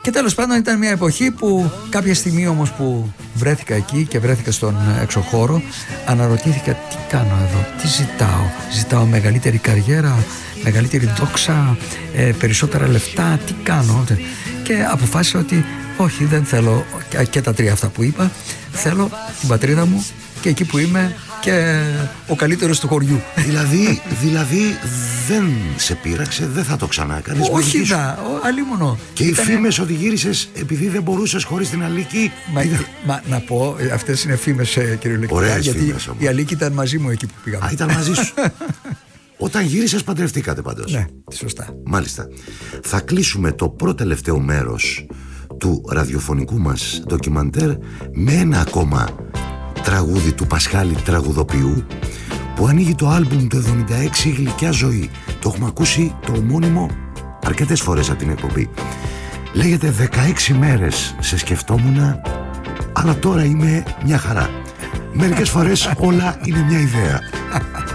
Και τέλος πάντων ήταν μια εποχή που κάποια στιγμή όμως που βρέθηκα εκεί και βρέθηκα στον εξωχώρο, αναρωτήθηκα τι κάνω εδώ, τι ζητάω. Ζητάω μεγαλύτερη καριέρα, μεγαλύτερη δόξα, περισσότερα λεφτά, τι κάνω. Και αποφάσισα ότι όχι, δεν θέλω και τα τρία αυτά που είπα. Θέλω την πατρίδα μου και εκεί που είμαι και ο καλύτερος του χωριού. Δηλαδή δεν σε πείραξε, δεν θα το ξανά κάνεις? Όχι, αλίμονο. Και οι φήμες ότι γύρισες επειδή δεν μπορούσες χωρίς την Αλίκη? Μα να πω, αυτές είναι φήμες, κύριε Λεκτικά, γιατί φήμες, η Αλίκη ήταν μαζί μου εκεί που πήγαμε. Ήταν μαζί σου. Όταν γύρισες παντρευτήκατε πάντως? Ναι, σωστά. Μάλιστα. Θα κλείσουμε το πρώτο τελευταίο μέρος του ραδιοφωνικού μας ντοκιμαντέρ με ένα ακόμα τραγούδι του Πασχάλη τραγουδοποιού, που ανοίγει το άλμπουμ του 76, «Η γλυκιά ζωή». Το έχουμε ακούσει το ομώνυμο αρκετές φορές από την εκπομπή. Λέγεται «16 μέρες σε σκεφτόμουνα, αλλά τώρα είμαι μια χαρά». Μερικές φορές όλα είναι μια ιδέα.